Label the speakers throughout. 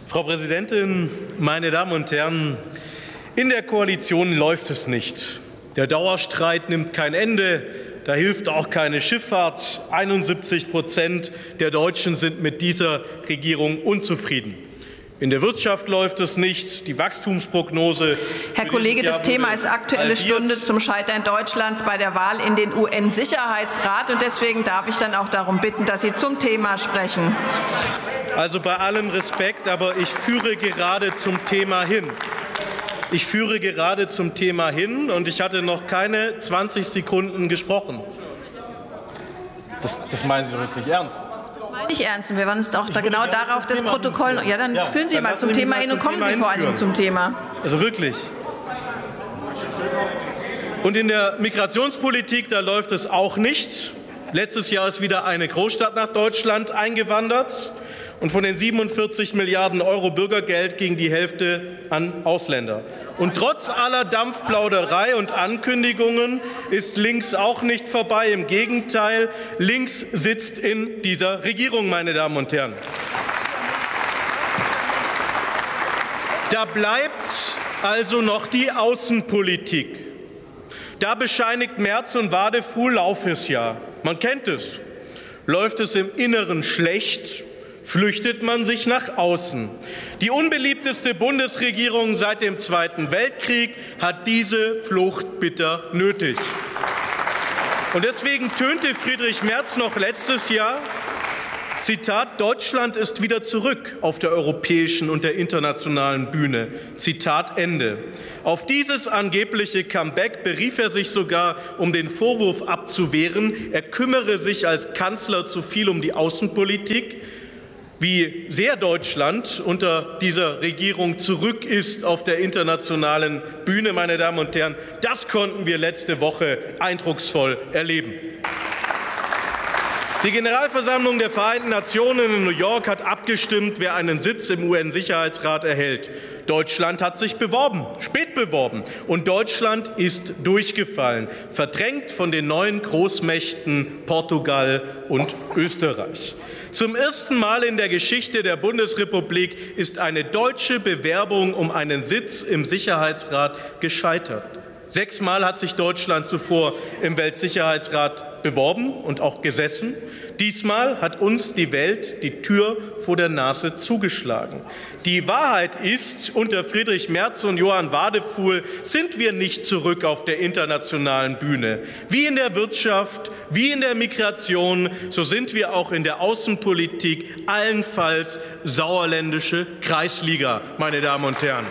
Speaker 1: Frau Präsidentin, meine Damen und Herren! In der Koalition läuft es nicht. Der Dauerstreit nimmt kein Ende. Da hilft auch keine Schifffahrt. 71% der Deutschen sind mit dieser Regierung unzufrieden. In der Wirtschaft läuft es nicht. Die Wachstumsprognose.
Speaker 2: Herr Kollege, das Thema ist Aktuelle Stunde zum Scheitern Deutschlands bei der Wahl in den UN-Sicherheitsrat. Und deswegen darf ich dann auch darum bitten, dass Sie zum Thema sprechen.
Speaker 1: Also bei allem Respekt, aber ich führe gerade zum Thema hin. Und ich hatte noch keine 20 Sekunden gesprochen. Das meinen Sie doch jetzt nicht ernst?
Speaker 2: Nicht ernst. Wir wollen uns auch genau darauf das Protokoll. Ja, dann führen Sie mal zum Thema hin und kommen Sie vor allem zum Thema.
Speaker 1: Also wirklich. Und in der Migrationspolitik, da läuft es auch nicht. Letztes Jahr ist wieder eine Großstadt nach Deutschland eingewandert. Und von den 47 Milliarden € Bürgergeld ging die Hälfte an Ausländer. Und trotz aller Dampfplauderei und Ankündigungen ist links auch nicht vorbei. Im Gegenteil, links sitzt in dieser Regierung, meine Damen und Herren. Da bleibt also noch die Außenpolitik. Da bescheinigt Merz und Wadefuhl Laufesjahr. Man kennt es. Läuft es im Inneren schlecht, flüchtet man sich nach außen. Die unbeliebteste Bundesregierung seit dem Zweiten Weltkrieg hat diese Flucht bitter nötig. Und deswegen tönte Friedrich Merz noch letztes Jahr, Zitat, Deutschland ist wieder zurück auf der europäischen und der internationalen Bühne. Zitat Ende. Auf dieses angebliche Comeback berief er sich sogar, um den Vorwurf abzuwehren, er kümmere sich als Kanzler zu viel um die Außenpolitik. Wie sehr Deutschland unter dieser Regierung zurück ist auf der internationalen Bühne, meine Damen und Herren, das konnten wir letzte Woche eindrucksvoll erleben. Die Generalversammlung der Vereinten Nationen in New York hat abgestimmt, wer einen Sitz im UN-Sicherheitsrat erhält. Deutschland hat sich beworben, spät beworben. Und Deutschland ist durchgefallen, verdrängt von den neuen Großmächten Portugal und Österreich. Zum ersten Mal in der Geschichte der Bundesrepublik ist eine deutsche Bewerbung um einen Sitz im Sicherheitsrat gescheitert. 6-mal hat sich Deutschland zuvor im Weltsicherheitsrat beworben und auch gesessen. Diesmal hat uns die Welt die Tür vor der Nase zugeschlagen. Die Wahrheit ist, unter Friedrich Merz und Johann Wadefuhl sind wir nicht zurück auf der internationalen Bühne. Wie in der Wirtschaft, wie in der Migration, so sind wir auch in der Außenpolitik allenfalls sauerländische Kreisliga, meine Damen und Herren.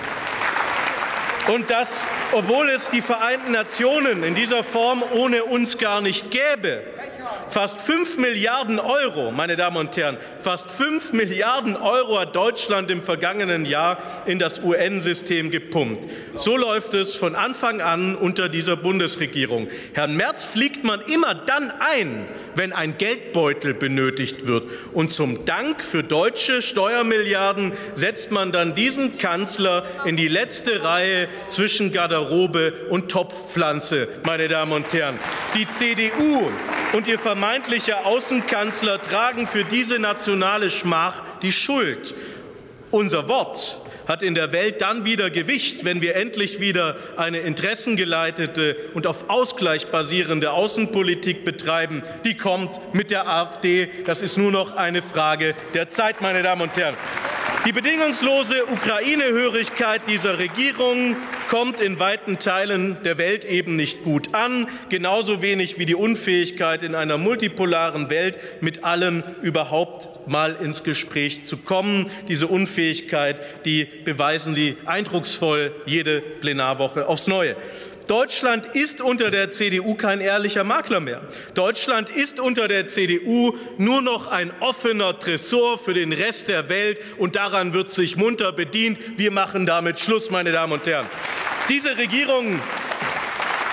Speaker 1: Und das, obwohl es die Vereinten Nationen in dieser Form ohne uns gar nicht gäbe. Fast 5 Milliarden €, meine Damen und Herren, fast 5 Milliarden € hat Deutschland im vergangenen Jahr in das UN-System gepumpt. So läuft es von Anfang an unter dieser Bundesregierung. Herrn Merz fliegt man immer dann ein, wenn ein Geldbeutel benötigt wird. Und zum Dank für deutsche Steuermilliarden setzt man dann diesen Kanzler in die letzte Reihe zwischen Garderobe und Topfpflanze, meine Damen und Herren. Die CDU und ihr vermeintlicher Außenkanzler tragen für diese nationale Schmach die Schuld. Unser Wort hat in der Welt dann wieder Gewicht, wenn wir endlich wieder eine interessengeleitete und auf Ausgleich basierende Außenpolitik betreiben. Die kommt mit der AfD. Das ist nur noch eine Frage der Zeit, meine Damen und Herren. Die bedingungslose Ukraine-Hörigkeit dieser Regierung kommt in weiten Teilen der Welt eben nicht gut an, genauso wenig wie die Unfähigkeit, in einer multipolaren Welt mit allen überhaupt mal ins Gespräch zu kommen. Diese Unfähigkeit, die beweisen Sie eindrucksvoll jede Plenarwoche aufs Neue. Deutschland ist unter der CDU kein ehrlicher Makler mehr. Deutschland ist unter der CDU nur noch ein offener Tresor für den Rest der Welt, und daran wird sich munter bedient. Wir machen damit Schluss, meine Damen und Herren. Diese Regierung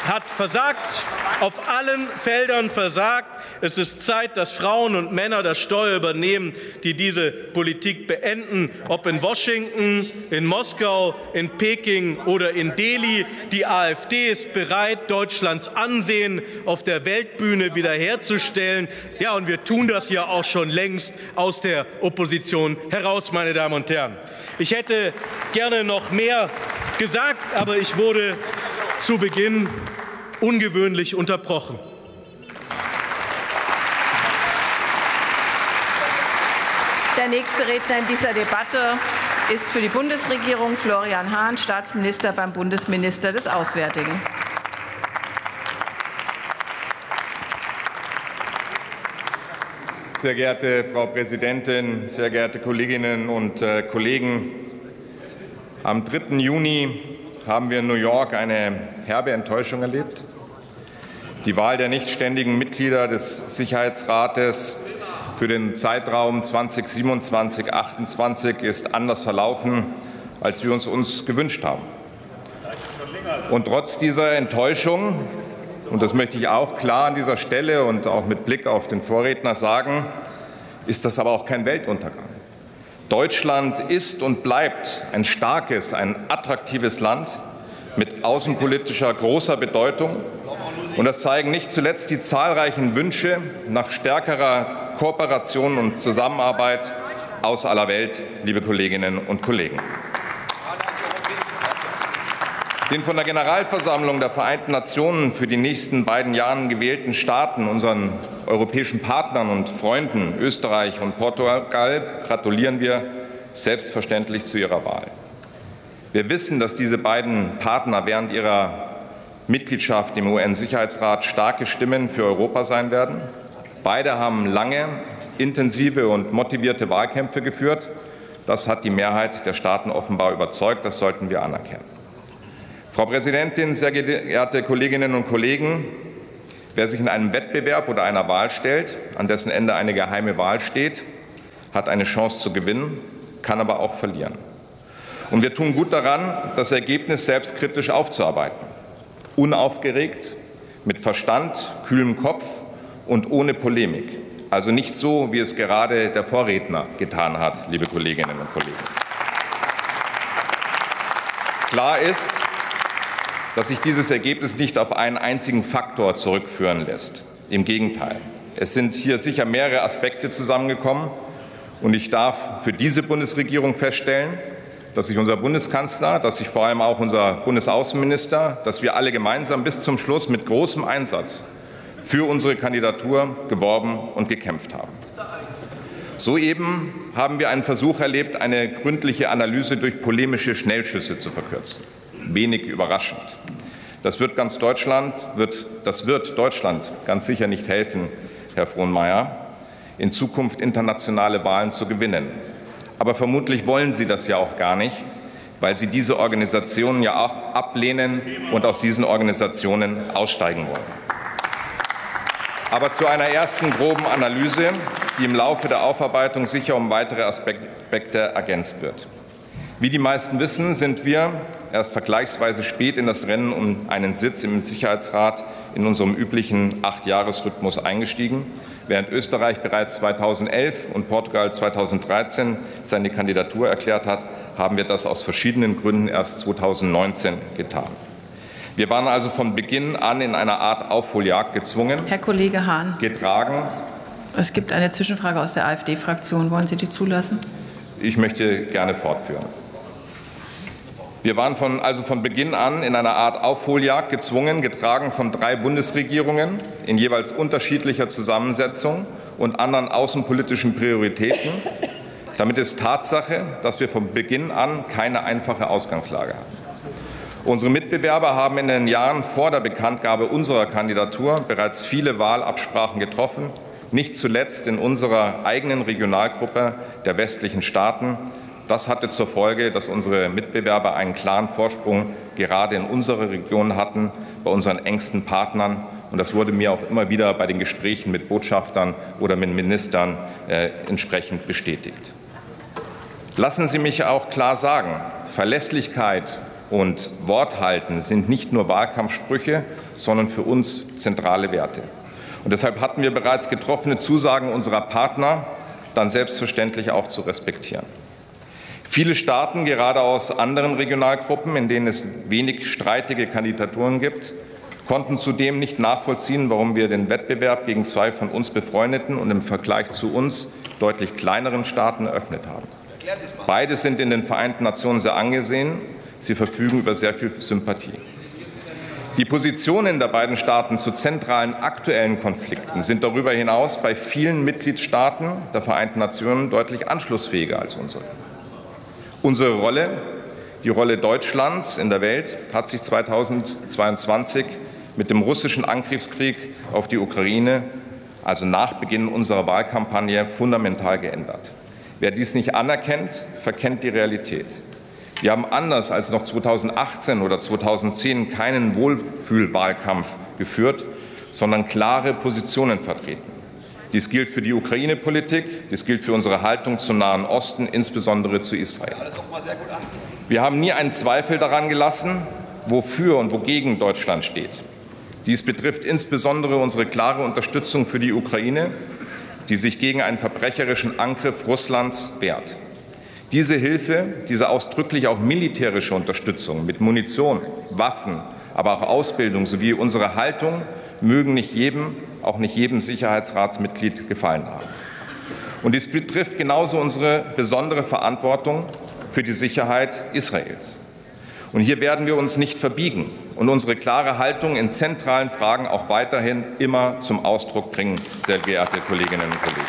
Speaker 1: hat versagt, auf allen Feldern versagt. Es ist Zeit, dass Frauen und Männer das Steuer übernehmen, die diese Politik beenden, ob in Washington, in Moskau, in Peking oder in Delhi. Die AfD ist bereit, Deutschlands Ansehen auf der Weltbühne wiederherzustellen. Ja, und wir tun das ja auch schon längst aus der Opposition heraus, meine Damen und Herren. Ich hätte gerne noch mehr gesagt, aber ich wurde zu Beginn ungewöhnlich unterbrochen.
Speaker 2: Der nächste Redner in dieser Debatte ist für die Bundesregierung Florian Hahn, Staatsminister beim Bundesminister des Auswärtigen.
Speaker 3: Sehr geehrte Frau Präsidentin, sehr geehrte Kolleginnen und Kollegen! Am 3. Juni haben wir in New York eine herbe Enttäuschung erlebt. Die Wahl der nichtständigen Mitglieder des Sicherheitsrates für den Zeitraum 2027-28 ist anders verlaufen, als wir uns gewünscht haben. Und trotz dieser Enttäuschung, und das möchte ich auch klar an dieser Stelle und auch mit Blick auf den Vorredner sagen, ist das aber auch kein Weltuntergang. Deutschland ist und bleibt ein starkes, ein attraktives Land mit außenpolitischer großer Bedeutung. Und das zeigen nicht zuletzt die zahlreichen Wünsche nach stärkerer Kooperation und Zusammenarbeit aus aller Welt, liebe Kolleginnen und Kollegen. Den von der Generalversammlung der Vereinten Nationen für die nächsten beiden Jahre gewählten Staaten, unseren europäischen Partnern und Freunden Österreich und Portugal, gratulieren wir selbstverständlich zu ihrer Wahl. Wir wissen, dass diese beiden Partner während ihrer Mitgliedschaft im UN-Sicherheitsrat starke Stimmen für Europa sein werden. Beide haben lange, intensive und motivierte Wahlkämpfe geführt. Das hat die Mehrheit der Staaten offenbar überzeugt. Das sollten wir anerkennen. Frau Präsidentin, sehr geehrte Kolleginnen und Kollegen! Wer sich in einem Wettbewerb oder einer Wahl stellt, an dessen Ende eine geheime Wahl steht, hat eine Chance zu gewinnen, kann aber auch verlieren. Und wir tun gut daran, das Ergebnis selbstkritisch aufzuarbeiten. Unaufgeregt, mit Verstand, kühlem Kopf und ohne Polemik. Also nicht so, wie es gerade der Vorredner getan hat, liebe Kolleginnen und Kollegen. Klar ist, dass sich dieses Ergebnis nicht auf einen einzigen Faktor zurückführen lässt. Im Gegenteil. Es sind hier sicher mehrere Aspekte zusammengekommen. Und ich darf für diese Bundesregierung feststellen, dass sich unser Bundeskanzler, dass sich vor allem auch unser Bundesaußenminister, dass wir alle gemeinsam bis zum Schluss mit großem Einsatz für unsere Kandidatur geworben und gekämpft haben. Soeben haben wir einen Versuch erlebt, eine gründliche Analyse durch polemische Schnellschüsse zu verkürzen. Wenig überraschend. Das wird Deutschland ganz sicher nicht helfen, Herr Frohnmayer, in Zukunft internationale Wahlen zu gewinnen. Aber vermutlich wollen Sie das ja auch gar nicht, weil Sie diese Organisationen ja auch ablehnen und aus diesen Organisationen aussteigen wollen. Aber zu einer ersten groben Analyse, die im Laufe der Aufarbeitung sicher um weitere Aspekte ergänzt wird. Wie die meisten wissen, sind wir erst vergleichsweise spät in das Rennen um einen Sitz im Sicherheitsrat in unserem üblichen 8-Jahres-Rhythmus eingestiegen. Während Österreich bereits 2011 und Portugal 2013 seine Kandidatur erklärt hat, haben wir das aus verschiedenen Gründen erst 2019 getan. Wir waren also von Beginn an in einer Art Aufholjagd gezwungen.
Speaker 2: Herr Kollege Hahn.
Speaker 3: Getragen.
Speaker 2: Es gibt eine Zwischenfrage aus der AfD-Fraktion. Wollen Sie die zulassen?
Speaker 3: Ich möchte gerne fortführen. Wir waren also von Beginn an in einer Art Aufholjagd gezwungen, getragen von 3 Bundesregierungen in jeweils unterschiedlicher Zusammensetzung und anderen außenpolitischen Prioritäten. Damit ist Tatsache, dass wir von Beginn an keine einfache Ausgangslage hatten. Unsere Mitbewerber haben in den Jahren vor der Bekanntgabe unserer Kandidatur bereits viele Wahlabsprachen getroffen, nicht zuletzt in unserer eigenen Regionalgruppe der westlichen Staaten. Das hatte zur Folge, dass unsere Mitbewerber einen klaren Vorsprung gerade in unserer Region hatten, bei unseren engsten Partnern. Und das wurde mir auch immer wieder bei den Gesprächen mit Botschaftern oder mit Ministern entsprechend bestätigt. Lassen Sie mich auch klar sagen, Verlässlichkeit und Wort halten sind nicht nur Wahlkampfsprüche, sondern für uns zentrale Werte. Und deshalb hatten wir bereits getroffene Zusagen unserer Partner dann selbstverständlich auch zu respektieren. Viele Staaten, gerade aus anderen Regionalgruppen, in denen es wenig streitige Kandidaturen gibt, konnten zudem nicht nachvollziehen, warum wir den Wettbewerb gegen zwei von uns befreundeten und im Vergleich zu uns deutlich kleineren Staaten eröffnet haben. Beide sind in den Vereinten Nationen sehr angesehen. Sie verfügen über sehr viel Sympathie. Die Positionen der beiden Staaten zu zentralen aktuellen Konflikten sind darüber hinaus bei vielen Mitgliedstaaten der Vereinten Nationen deutlich anschlussfähiger als unsere. Unsere Rolle, die Rolle Deutschlands in der Welt, hat sich 2022 mit dem russischen Angriffskrieg auf die Ukraine, also nach Beginn unserer Wahlkampagne, fundamental geändert. Wer dies nicht anerkennt, verkennt die Realität. Wir haben anders als noch 2018 oder 2010 keinen Wohlfühlwahlkampf geführt, sondern klare Positionen vertreten. Dies gilt für die Ukraine-Politik, dies gilt für unsere Haltung zum Nahen Osten, insbesondere zu Israel. Wir haben nie einen Zweifel daran gelassen, wofür und wogegen Deutschland steht. Dies betrifft insbesondere unsere klare Unterstützung für die Ukraine, die sich gegen einen verbrecherischen Angriff Russlands wehrt. Diese Hilfe, diese ausdrücklich auch militärische Unterstützung mit Munition, Waffen, aber auch Ausbildung sowie unsere Haltung mögen nicht jedem, auch nicht jedem Sicherheitsratsmitglied gefallen haben. Und dies betrifft genauso unsere besondere Verantwortung für die Sicherheit Israels. Und hier werden wir uns nicht verbiegen und unsere klare Haltung in zentralen Fragen auch weiterhin immer zum Ausdruck bringen, sehr geehrte Kolleginnen und Kollegen.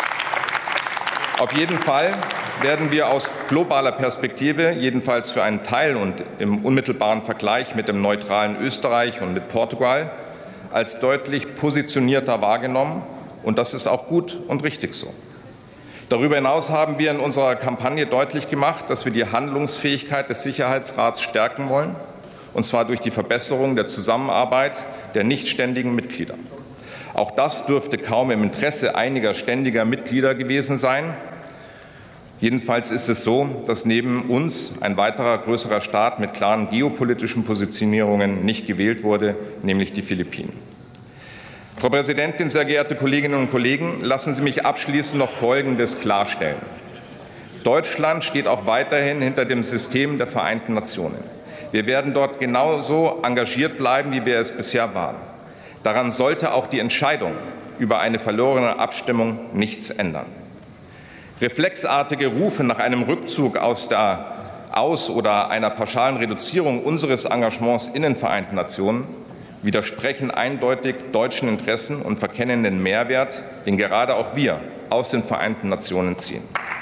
Speaker 3: Auf jeden Fall werden wir aus globaler Perspektive, jedenfalls für einen Teil und im unmittelbaren Vergleich mit dem neutralen Österreich und mit Portugal, als deutlich positionierter wahrgenommen. Und das ist auch gut und richtig so. Darüber hinaus haben wir in unserer Kampagne deutlich gemacht, dass wir die Handlungsfähigkeit des Sicherheitsrats stärken wollen, und zwar durch die Verbesserung der Zusammenarbeit der nichtständigen Mitglieder. Auch das dürfte kaum im Interesse einiger ständiger Mitglieder gewesen sein. Jedenfalls ist es so, dass neben uns ein weiterer größerer Staat mit klaren geopolitischen Positionierungen nicht gewählt wurde, nämlich die Philippinen. Frau Präsidentin, sehr geehrte Kolleginnen und Kollegen, lassen Sie mich abschließend noch Folgendes klarstellen. Deutschland steht auch weiterhin hinter dem System der Vereinten Nationen. Wir werden dort genauso engagiert bleiben, wie wir es bisher waren. Daran sollte auch die Entscheidung über eine verlorene Abstimmung nichts ändern. Reflexartige Rufe nach einem Rückzug aus oder einer pauschalen Reduzierung unseres Engagements in den Vereinten Nationen widersprechen eindeutig deutschen Interessen und verkennen den Mehrwert, den gerade auch wir aus den Vereinten Nationen ziehen.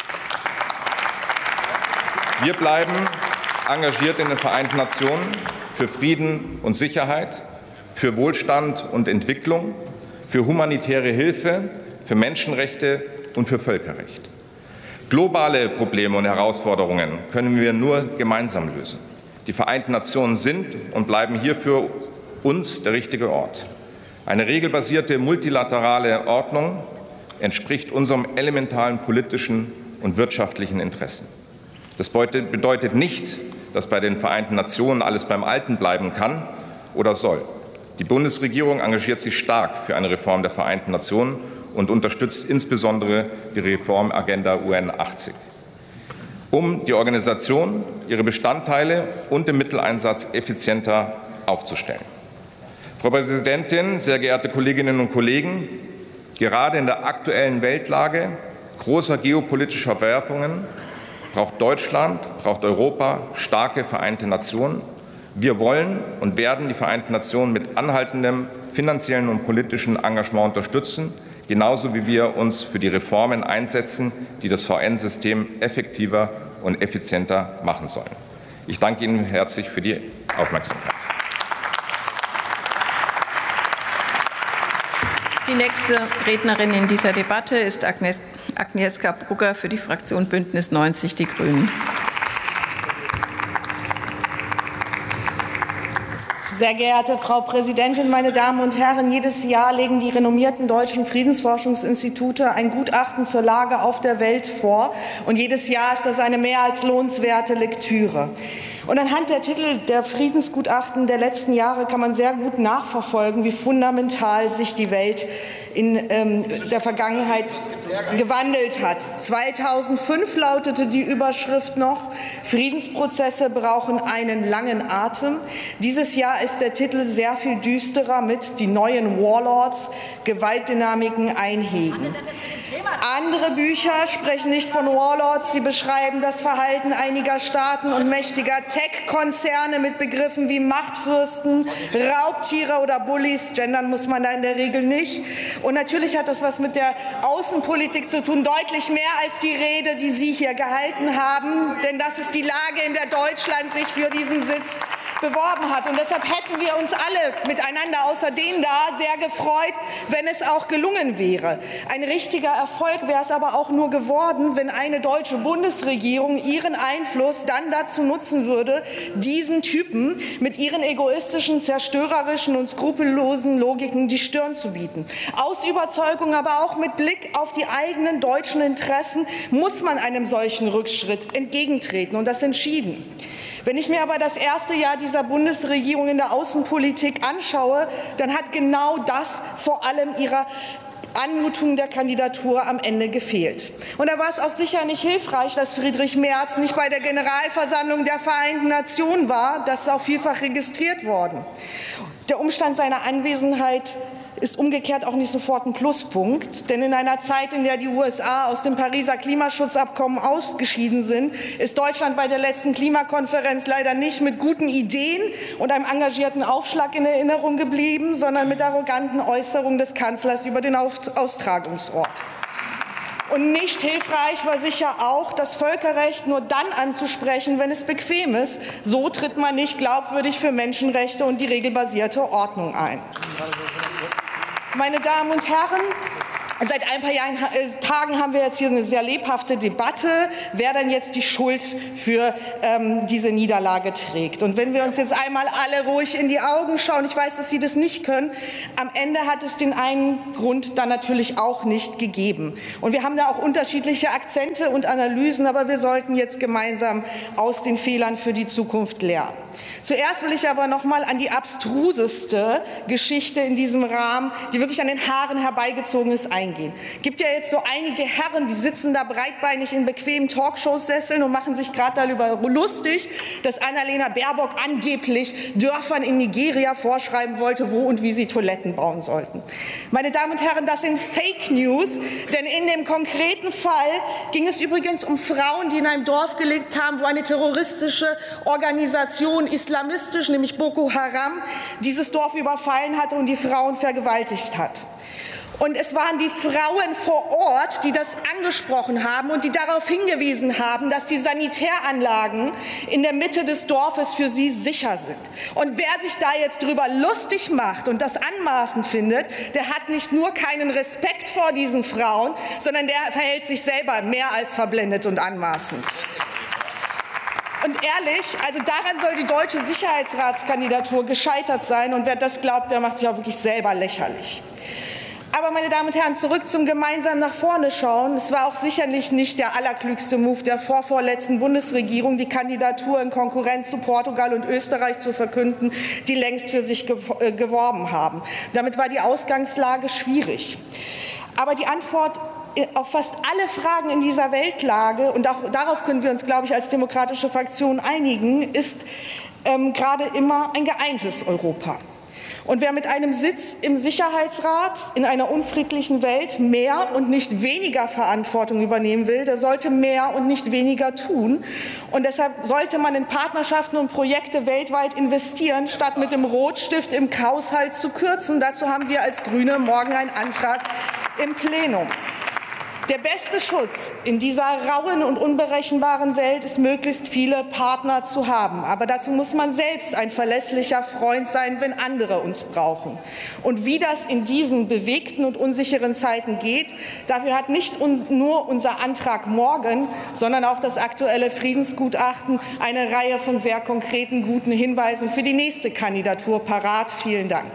Speaker 3: Wir bleiben engagiert in den Vereinten Nationen für Frieden und Sicherheit, für Wohlstand und Entwicklung, für humanitäre Hilfe, für Menschenrechte und für Völkerrecht. Globale Probleme und Herausforderungen können wir nur gemeinsam lösen. Die Vereinten Nationen sind und bleiben hier für uns der richtige Ort. Eine regelbasierte multilaterale Ordnung entspricht unserem elementaren politischen und wirtschaftlichen Interessen. Das bedeutet nicht, dass bei den Vereinten Nationen alles beim Alten bleiben kann oder soll. Die Bundesregierung engagiert sich stark für eine Reform der Vereinten Nationen und unterstützt insbesondere die Reformagenda UN 80, um die Organisation, ihre Bestandteile und den Mitteleinsatz effizienter aufzustellen. Frau Präsidentin, sehr geehrte Kolleginnen und Kollegen, gerade in der aktuellen Weltlage großer geopolitischer Verwerfungen braucht Deutschland, braucht Europa starke Vereinte Nationen. Wir wollen und werden die Vereinten Nationen mit anhaltendem finanziellen und politischen Engagement unterstützen, genauso wie wir uns für die Reformen einsetzen, die das VN-System effektiver und effizienter machen sollen. Ich danke Ihnen herzlich für die Aufmerksamkeit.
Speaker 2: Die nächste Rednerin in dieser Debatte ist Agnieszka Brugger für die Fraktion Bündnis 90 Die Grünen.
Speaker 4: Sehr geehrte Frau Präsidentin, meine Damen und Herren! Jedes Jahr legen die renommierten deutschen Friedensforschungsinstitute ein Gutachten zur Lage auf der Welt vor. Und jedes Jahr ist das eine mehr als lohnenswerte Lektüre. Und anhand der Titel der Friedensgutachten der letzten Jahre kann man sehr gut nachverfolgen, wie fundamental sich die Welt in der Vergangenheit gewandelt hat. 2005 lautete die Überschrift noch: Friedensprozesse brauchen einen langen Atem. Dieses Jahr ist der Titel sehr viel düsterer mit Die neuen Warlords, Gewaltdynamiken einhegen. Andere Bücher sprechen nicht von Warlords, sie beschreiben das Verhalten einiger Staaten und mächtiger Tech-Konzerne mit Begriffen wie Machtfürsten, Raubtiere oder Bullies. Gendern muss man da in der Regel nicht. Und natürlich hat das was mit der Außenpolitik zu tun, deutlich mehr als die Rede, die Sie hier gehalten haben. Denn das ist die Lage, in der Deutschland sich für diesen Sitz beworben hat. Und deshalb hätten wir uns alle miteinander, außer denen da, sehr gefreut, wenn es auch gelungen wäre. Ein richtiger Erfolg wäre es aber auch nur geworden, wenn eine deutsche Bundesregierung ihren Einfluss dann dazu nutzen würde, diesen Typen mit ihren egoistischen, zerstörerischen und skrupellosen Logiken die Stirn zu bieten. Aus Überzeugung, aber auch mit Blick auf die eigenen deutschen Interessen muss man einem solchen Rückschritt entgegentreten, und das entschieden. Wenn ich mir aber das erste Jahr dieser Bundesregierung in der Außenpolitik anschaue, dann hat genau das vor allem ihrer Anmutung der Kandidatur am Ende gefehlt. Und da war es auch sicher nicht hilfreich, dass Friedrich Merz nicht bei der Generalversammlung der Vereinten Nationen war. Das ist auch vielfach registriert worden. Der Umstand seiner Anwesenheit ist umgekehrt auch nicht sofort ein Pluspunkt. Denn in einer Zeit, in der die USA aus dem Pariser Klimaschutzabkommen ausgeschieden sind, ist Deutschland bei der letzten Klimakonferenz leider nicht mit guten Ideen und einem engagierten Aufschlag in Erinnerung geblieben, sondern mit arroganten Äußerungen des Kanzlers über den Austragungsort. Und nicht hilfreich war sicher auch, das Völkerrecht nur dann anzusprechen, wenn es bequem ist. So tritt man nicht glaubwürdig für Menschenrechte und die regelbasierte Ordnung ein. Meine Damen und Herren, seit ein paar Tagen haben wir jetzt hier eine sehr lebhafte Debatte, wer denn jetzt die Schuld für diese Niederlage trägt. Und wenn wir uns jetzt einmal alle ruhig in die Augen schauen, ich weiß, dass Sie das nicht können, am Ende hat es den einen Grund dann natürlich auch nicht gegeben. Und wir haben da auch unterschiedliche Akzente und Analysen, aber wir sollten jetzt gemeinsam aus den Fehlern für die Zukunft lernen. Zuerst will ich aber noch mal an die abstruseste Geschichte in diesem Rahmen, die wirklich an den Haaren herbeigezogen ist, eingehen. Es gibt ja jetzt so einige Herren, die sitzen da breitbeinig in bequemen Talkshow-Sesseln und machen sich gerade darüber lustig, dass Annalena Baerbock angeblich Dörfern in Nigeria vorschreiben wollte, wo und wie sie Toiletten bauen sollten. Meine Damen und Herren, das sind Fake News, denn in dem konkreten Fall ging es übrigens um Frauen, die in einem Dorf gelebt haben, wo eine terroristische Organisation, islamistisch, nämlich Boko Haram, dieses Dorf überfallen hatte und die Frauen vergewaltigt hat. Und es waren die Frauen vor Ort, die das angesprochen haben und die darauf hingewiesen haben, dass die Sanitäranlagen in der Mitte des Dorfes für sie sicher sind. Und wer sich da jetzt drüber lustig macht und das anmaßend findet, der hat nicht nur keinen Respekt vor diesen Frauen, sondern der verhält sich selber mehr als verblendet und anmaßend. Und ehrlich, also daran soll die deutsche Sicherheitsratskandidatur gescheitert sein. Und wer das glaubt, der macht sich auch wirklich selber lächerlich. Aber, meine Damen und Herren, zurück zum gemeinsam nach vorne schauen. Es war auch sicherlich nicht der allerklügste Move der vorvorletzten Bundesregierung, die Kandidatur in Konkurrenz zu Portugal und Österreich zu verkünden, die längst für sich geworben haben. Damit war die Ausgangslage schwierig. Aber die Antwort auf fast alle Fragen in dieser Weltlage, und auch darauf können wir uns, glaube ich, als demokratische Fraktion einigen, ist gerade immer ein geeintes Europa. Und wer mit einem Sitz im Sicherheitsrat in einer unfriedlichen Welt mehr und nicht weniger Verantwortung übernehmen will, der sollte mehr und nicht weniger tun. Und deshalb sollte man in Partnerschaften und Projekte weltweit investieren, statt mit dem Rotstift im Haushalt zu kürzen. Dazu haben wir als Grüne morgen einen Antrag im Plenum. Der beste Schutz in dieser rauen und unberechenbaren Welt ist, möglichst viele Partner zu haben. Aber dazu muss man selbst ein verlässlicher Freund sein, wenn andere uns brauchen. Und wie das in diesen bewegten und unsicheren Zeiten geht, dafür hat nicht nur unser Antrag morgen, sondern auch das aktuelle Friedensgutachten eine Reihe von sehr konkreten, guten Hinweisen für die nächste Kandidatur parat. Vielen Dank.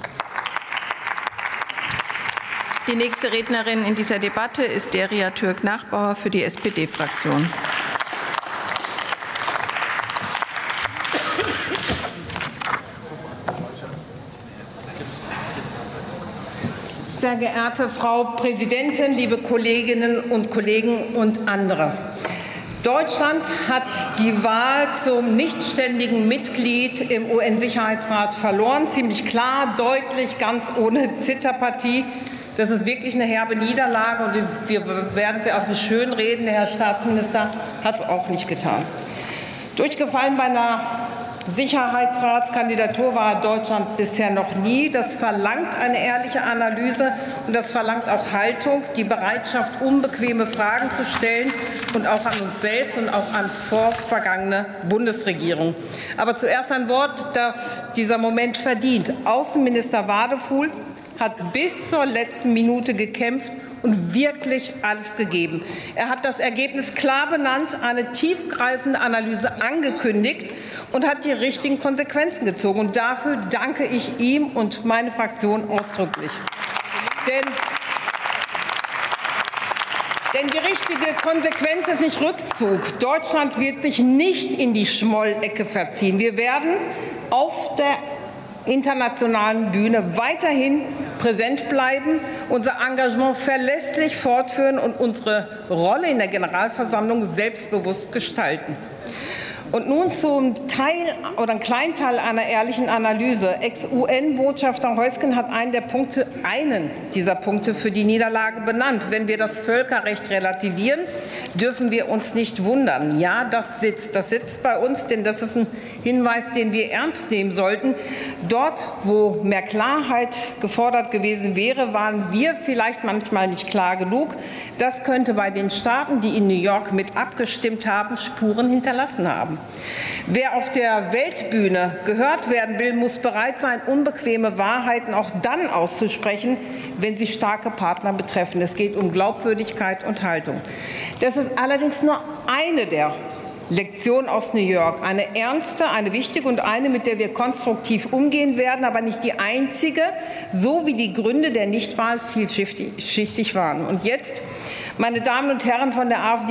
Speaker 2: Die nächste Rednerin in dieser Debatte ist Deria Türk-Nachbauer für die SPD-Fraktion.
Speaker 5: Sehr geehrte Frau Präsidentin, liebe Kolleginnen und Kollegen und andere! Deutschland hat die Wahl zum nichtständigen Mitglied im UN-Sicherheitsrat verloren. Ziemlich klar, deutlich, ganz ohne Zitterpartie. Das ist wirklich eine herbe Niederlage, und wir werden sie auch nicht schönreden. Der Herr Staatsminister hat es auch nicht getan. Durchgefallen bei einer Sicherheitsratskandidatur war Deutschland bisher noch nie. Das verlangt eine ehrliche Analyse, und das verlangt auch Haltung, die Bereitschaft, unbequeme Fragen zu stellen, und auch an uns selbst und auch an vorvergangene Bundesregierungen. Aber zuerst ein Wort, das dieser Moment verdient. Außenminister Wadefuhl hat bis zur letzten Minute gekämpft und wirklich alles gegeben. Er hat das Ergebnis klar benannt, eine tiefgreifende Analyse angekündigt und hat die richtigen Konsequenzen gezogen. Und dafür danke ich ihm und meine Fraktion ausdrücklich. Denn die richtige Konsequenz ist nicht Rückzug. Deutschland wird sich nicht in die Schmollecke verziehen. Wir werden auf der internationalen Bühne weiterhin präsent bleiben, unser Engagement verlässlich fortführen und unsere Rolle in der Generalversammlung selbstbewusst gestalten. Und nun zum Teil oder einen kleinen Teil einer ehrlichen Analyse. Ex-UN-Botschafter Heusgen hat einen dieser Punkte für die Niederlage benannt. Wenn wir das Völkerrecht relativieren, dürfen wir uns nicht wundern. Ja, das sitzt bei uns, denn das ist ein Hinweis, den wir ernst nehmen sollten. Dort, wo mehr Klarheit gefordert gewesen wäre, waren wir vielleicht manchmal nicht klar genug. Das könnte bei den Staaten, die in New York mit abgestimmt haben, Spuren hinterlassen haben. Wer auf der Weltbühne gehört werden will, muss bereit sein, unbequeme Wahrheiten auch dann auszusprechen, wenn sie starke Partner betreffen. Es geht um Glaubwürdigkeit und Haltung. Das ist allerdings nur eine der Lektionen aus New York. Eine ernste, eine wichtige und eine, mit der wir konstruktiv umgehen werden, aber nicht die einzige, so wie die Gründe der Nichtwahl vielschichtig waren. Und jetzt, meine Damen und Herren von der AfD,